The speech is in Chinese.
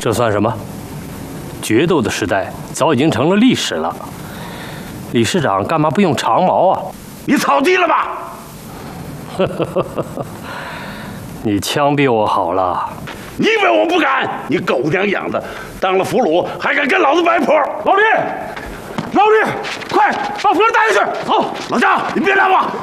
这算什么？决斗的时代早已经成了历史了。理事长干嘛不用长矛啊？ 你草地了吧？ 你枪比我好了。 你以为我不敢？你狗娘养的，当了俘虏还敢跟老子摆谱？老李，快把夫人带下去！走，老张，你别拦我。